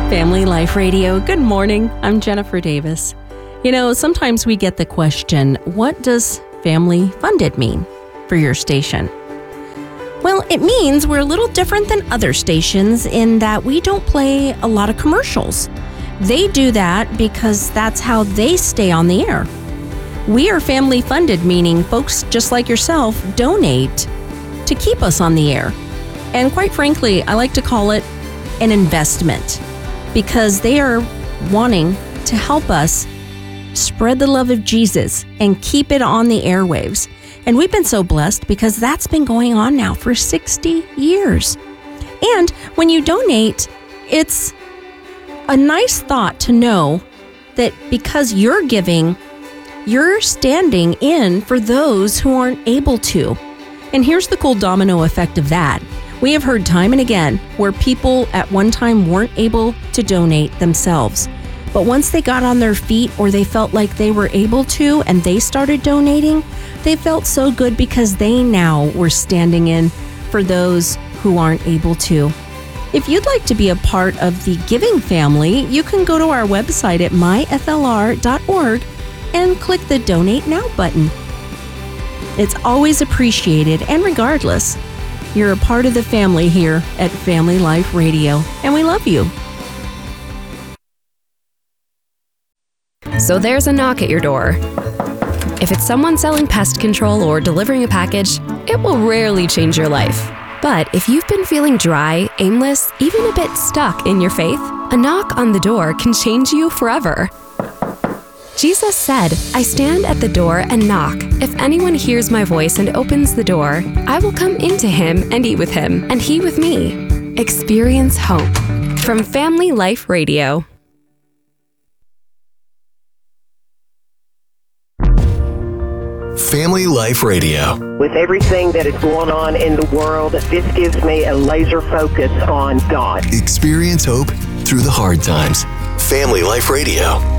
Family Life Radio. Good morning. I'm Jennifer Davis. You know, sometimes we get the question, what does family funded mean for your station? Well, it means we're a little different than other stations in that we don't play a lot of commercials. They do that because that's how they stay on the air. We are family funded, meaning folks just like yourself donate to keep us on the air. And quite frankly, I like to call it an investment because they are wanting to help us spread the love of Jesus and keep it on the airwaves. And we've been so blessed because that's been going on now for 60 years. And when you donate, it's a nice thought to know that because you're giving, you're standing in for those who aren't able to. And here's the cool domino effect of that. We have heard time and again where people at one time weren't able to donate themselves. But once they got on their feet or they felt like they were able to and they started donating, they felt so good because they now were standing in for those who aren't able to. If you'd like to be a part of the giving family, you can go to our website at myflr.org and click the Donate Now button. It's always appreciated, and regardless, you're a part of the family here at Family Life Radio, and we love you. So there's a knock at your door. If it's someone selling pest control or delivering a package, it will rarely change your life. But if you've been feeling dry, aimless, even a bit stuck in your faith, a knock on the door can change you forever. Jesus said, "I stand at the door and knock. If anyone hears my voice and opens the door, I will come into him and eat with him, and he with me." Experience hope. From Family Life Radio. Family Life Radio. With everything that is going on in the world, this gives me a laser focus on God. Experience hope through the hard times. Family Life Radio.